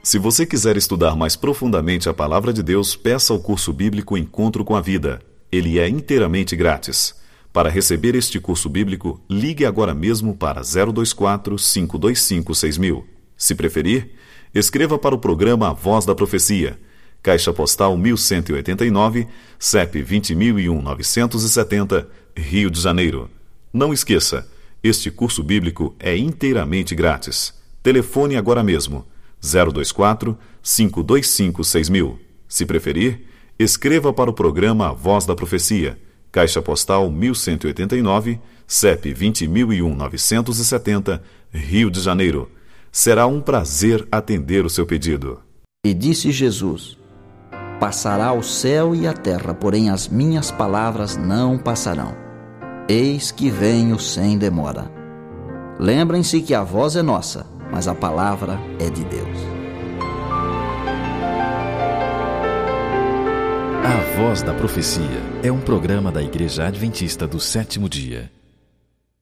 Se você quiser estudar mais profundamente a Palavra de Deus, peça o curso bíblico Encontro com a Vida. Ele é inteiramente grátis. Para receber este curso bíblico, ligue agora mesmo para 024-525-6000. Se preferir, escreva para o programa A Voz da Profecia, Caixa Postal 1189, CEP 20001-970, Rio de Janeiro. Não esqueça, este curso bíblico é inteiramente grátis. Telefone agora mesmo, 024-525-6000. Se preferir, escreva para o programa A Voz da Profecia, Caixa Postal 1189, CEP 20001-970, Rio de Janeiro. Será um prazer atender o seu pedido. E disse Jesus: Passará o céu e a terra, porém as minhas palavras não passarão. Eis que venho sem demora. Lembrem-se que a voz é nossa, mas a palavra é de Deus. A Voz da Profecia é um programa da Igreja Adventista do Sétimo Dia.